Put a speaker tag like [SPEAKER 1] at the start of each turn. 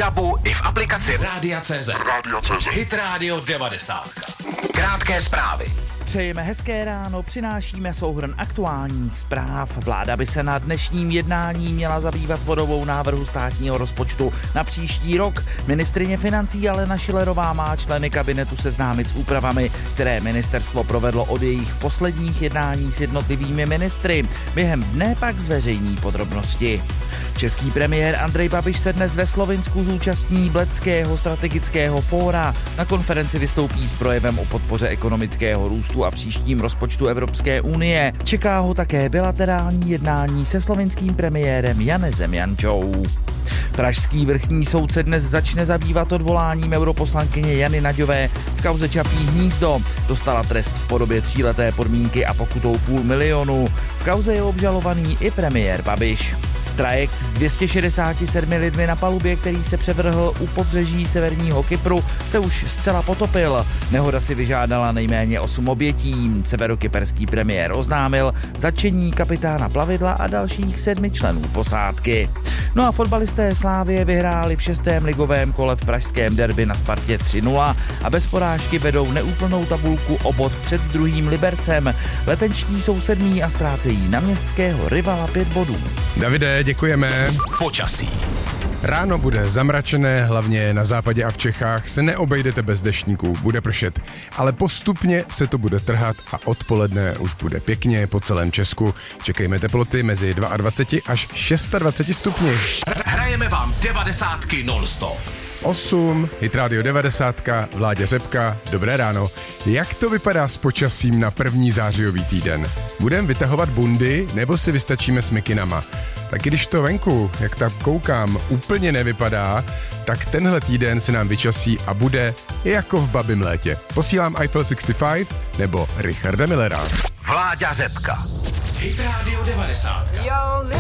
[SPEAKER 1] DABu i v aplikaci Rádia.cz. Hit Radio 90. Krátké zprávy.
[SPEAKER 2] Přejeme hezké ráno, přinášíme souhrn aktuálních zpráv. Vláda by se na dnešním jednání měla zabývat podobou návrhu státního rozpočtu na příští rok. Ministryně financí Alena Schillerová má členy kabinetu seznámit s úpravami, které ministerstvo provedlo od jejich posledních jednání s jednotlivými ministry. Během dne pak zveřejní podrobnosti. Český premiér Andrej Babiš se dnes ve Slovinsku zúčastní Bledského strategického fóra. Na konferenci vystoupí s projevem o podpoře ekonomického růstu a příštím rozpočtu Evropské unie. Čeká ho také bilaterální jednání se slovinským premiérem Janezem Jančou. Pražský vrchní soud se dnes začne zabývat odvoláním europoslankyně Jany Naďové v kauze Čapí hnízdo. Dostala trest v podobě 3leté podmínky a pokutou 500 000. V kauze je obžalovaný i premiér Babiš. Trajekt s 267 lidmi na palubě, který se převrhl u pobřeží severního Kypru, se už zcela potopil. Nehoda si vyžádala nejméně 8 obětí. Severokyperský premiér oznámil zatčení kapitána plavidla a dalších 7 členů posádky. No a fotbalisté Slávie vyhráli v 6. ligovém kole v pražském derby na Spartě 3-0 a bez porážky vedou neúplnou tabulku o bod před druhým Libercem. Letenští jsou 7. a ztrácejí na městského rivala 5 bodů.
[SPEAKER 3] Davide, děkujeme.
[SPEAKER 1] Počasí.
[SPEAKER 3] Ráno bude zamračené, hlavně na západě a v Čechách se neobejdete bez deštníků, bude pršet. Ale postupně se to bude trhat a odpoledne už bude pěkně po celém Česku. Čekejme teploty mezi 22 až 26 stupni.
[SPEAKER 1] Hrajeme vám 90 non-stop.
[SPEAKER 3] 8, Hit Radio 90, Vláďa Řepka, dobré ráno. Jak to vypadá s počasím na první zářijový týden? Budeme vytahovat bundy nebo si vystačíme s mikinama? Tak když to venku, jak tam koukám, úplně nevypadá, tak tenhle týden se nám vyčasí a bude jako v babím létě. Posílám Eiffel 65 nebo Richarda Millera.
[SPEAKER 1] Vláďa Řepka. Hit Radio 90.